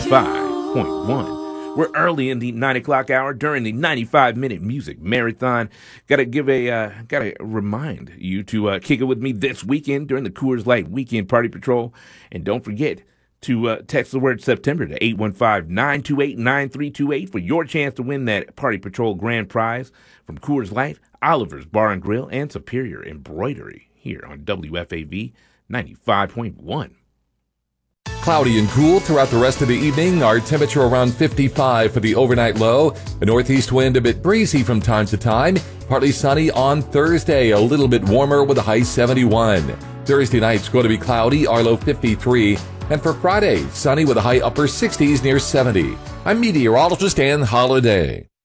95.1. We're early in the 9 o'clock hour during the 95-minute music marathon. Gotta remind you to kick it with me this weekend during the Coors Light Weekend Party Patrol. And don't forget to text the word September to 815-928-9328 for your chance to win that Party Patrol grand prize from Coors Light, Oliver's Bar and Grill, and Superior Embroidery here on WFAV 95.1. Cloudy and cool throughout the rest of the evening. Our temperature around 55 for the overnight low. A northeast wind a bit breezy from time to time. Partly sunny on Thursday, a little bit warmer with a high 71. Thursday night's going to be cloudy, our low 53. And for Friday, sunny with a high upper 60s near 70. I'm meteorologist Ann Holiday.